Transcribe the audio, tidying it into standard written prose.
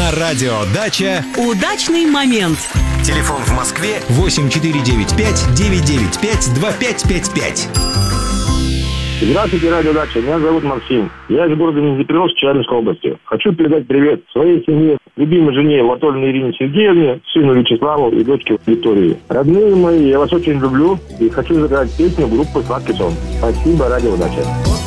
На радио «Дача» удачный момент. Телефон в Москве 8495-995-2555. Здравствуйте, радио «Дача». Меня зовут Максим. Я из города Низепетровск Челябинской области. Хочу передать привет своей семье, любимой жене Латольной Ирине Сергеевне, сыну Вячеславу и дочке Виктории. Родные мои, я вас очень люблю и хочу заказать песню группы «Сладкий сон». Спасибо, радио «Дача».